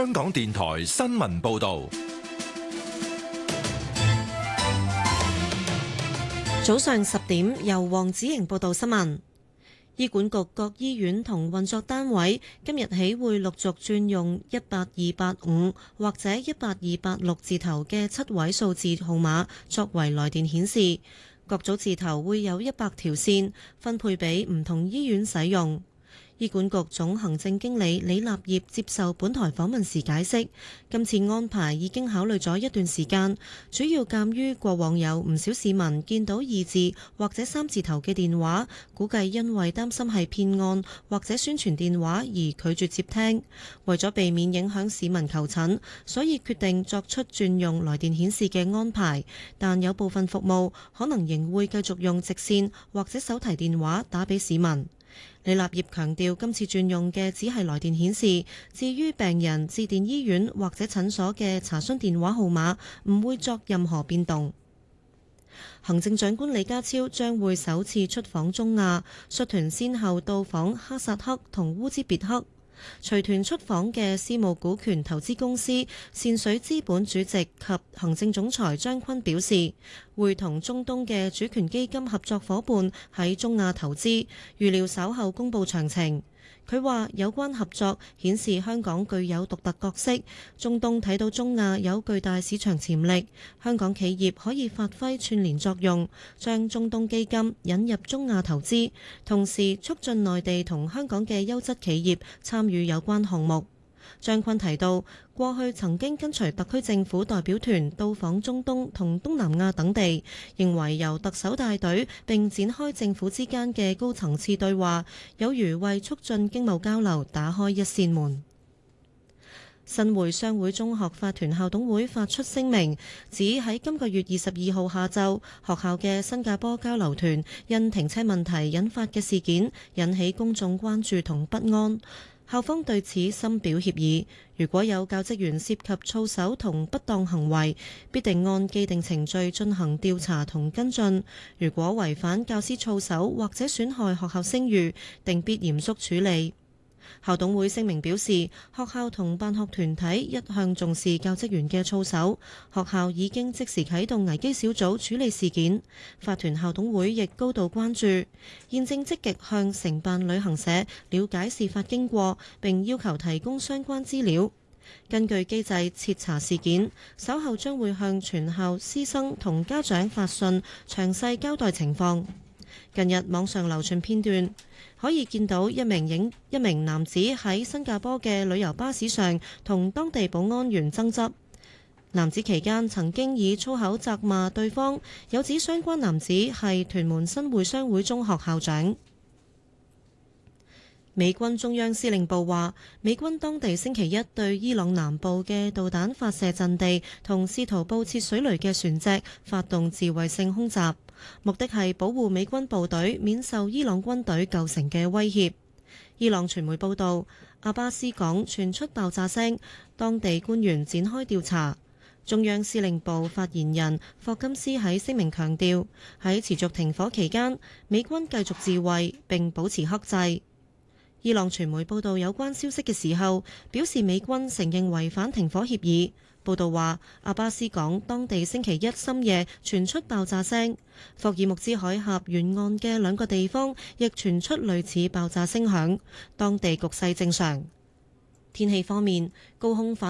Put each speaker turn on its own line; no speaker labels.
香港電台新聞報道。
早上10點，由黃子瑩報道新聞。醫管局各醫院同運作單位今日起會陸續轉用18285或者18286字頭嘅7位數字號碼作為來電顯示，各組字頭會有100條線分配俾唔同醫院使用。醫管局總行政經理李立業接受本台訪問時解釋，今次安排已經考慮咗一段時間，主要鑑於過往有唔少市民見到2字或者3字頭嘅電話，估計因為擔心係騙案或者宣傳電話而拒絕接聽，為咗避免影響市民求診，所以決定作出轉用來電顯示嘅安排，但有部分服務可能仍會繼續用直線或者手提電話打俾市民。李立業強調，今次轉用嘅只係來電顯示，至於病人致電醫院或者診所嘅查詢電話號碼，唔會作任何變動。行政長官李家超將會首次出訪中亞，率團先後到訪哈薩克同烏茲別克。隨團出訪嘅私募股權投資公司善水資本主席及行政總裁張坤表示，會同中東嘅主權基金合作夥伴喺中亞投資，預料稍後公佈詳情。佢話有關合作顯示香港具有獨特角色，中東睇到中亞有巨大市場潛力，香港企業可以發揮串聯作用，將中東基金引入中亞投資，同時促進內地同香港嘅優質企業參與有關項目。張坤提到，過去曾經跟隨特區政府代表團到訪中東同東南亞等地，認為由特首帶隊並展開政府之間嘅高層次對話，有如為促進經貿交流打開一扇門。新會商會中學法團校董會發出聲明，指喺今個月22號下晝，學校嘅新加坡交流團因停車問題引發嘅事件，引起公眾關注同不安。校方對此深表歉意，如果有教職員涉及操守同不當行為，必定按既定程序進行調查同跟進。如果違反教師操守或者損害學校聲譽，定必嚴肅處理。校董會聲明表示，學校同辦學團體一向重視教職員嘅操守，學校已經即時啟動危機小組處理事件。法團校董會亦高度關注，現正積極向承辦旅行社了解事發經過，並要求提供相關資料。根據機制徹查事件，稍後將會向全校師生同家長發信，詳細交代情況。近日網上流傳片段，可以見到一名男子喺新加坡嘅旅遊巴士上同當地保安員爭執。男子期間曾經以粗口責罵對方，有指相關男子係屯門新會商會中學校長。美軍中央司令部話，美軍當地星期一對伊朗南部嘅導彈發射陣地同試圖佈設水雷嘅船隻發動自衛性空襲，目的係保護美軍部隊免受伊朗軍隊構成嘅威脅。伊朗傳媒報道，阿巴斯港傳出爆炸聲，當地官員展開調查。中央司令部發言人霍金斯喺聲明強調，喺持續停火期間，美軍繼續自衛並保持克制。伊朗傳媒報道有關消息嘅時候，表示美軍承認違反停火協議。報道話，阿巴斯港當地星期一深夜傳出爆炸聲，霍爾木茲海峽沿岸嘅2個地方亦傳出類似爆炸聲響，當地局勢正常。天氣方面，高空反